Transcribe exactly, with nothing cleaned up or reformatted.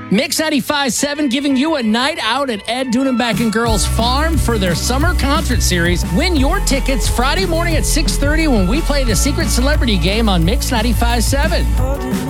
Mix ninety-five point seven giving you a night out at Ed Dunenbeck and Girls Farm for their summer concert series. Win your tickets Friday morning at six thirty when we play the Secret Celebrity Game on Mix ninety-five point seven.